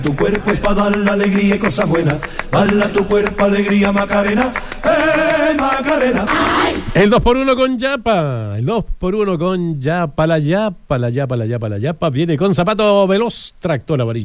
Tu cuerpo es para dar la alegría y cosas buenas. Dale a tu cuerpo alegría, Macarena. Macarena. El 2x1 con Yapa. El 2x1 con Yapa. La Yapa viene con zapato veloz, tractor amarillo.